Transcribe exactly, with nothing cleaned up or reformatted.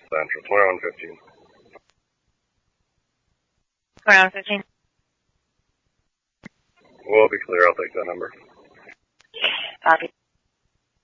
Central, twenty-one fifteen. twenty-one fifteen. We'll be clear. I'll take that number. Copy.